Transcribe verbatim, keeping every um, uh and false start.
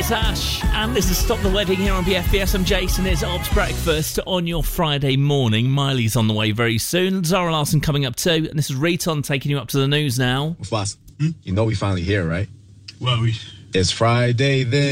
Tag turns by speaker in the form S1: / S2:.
S1: It's Ash, and this is Stop the Wedding here on B F B S. I'm Jason. It's Ops Breakfast on your Friday morning. Miley's on the way very soon. Zara Larson coming up too, and this is Riton taking you up to the news now.
S2: Boss, hmm? You know we finally here, right?
S3: Well, we...
S2: It's Friday then.